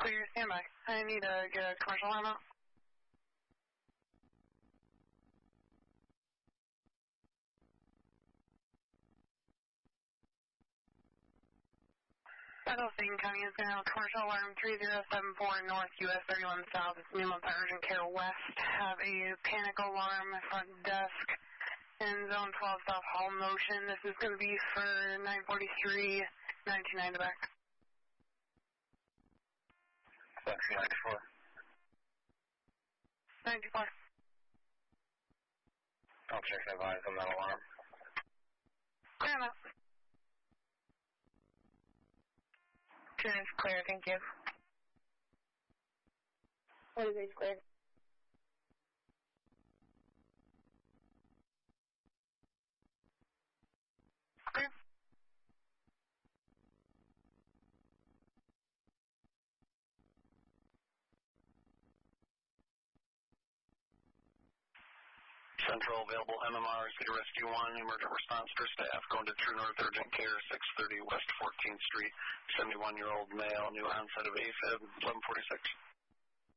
Clear, standby. I need to get a commercial alarm out. Middlesex County is going to have a commercial alarm 3074 North US 31 South. It's me multi-urgent care west. Have a panic alarm front desk in zone 12 South Hall motion. This is going to be for 943 929 to back. 94. 94. I'll check that eyes on that alarm. Clear enough. It's clear, thank you. What is it, clear? Clear. Central available MMR, City Rescue 1, emergent response for staff, going to True North Urgent Care, 630 West 14th Street, 71-year-old male, new onset of AFib, 1146.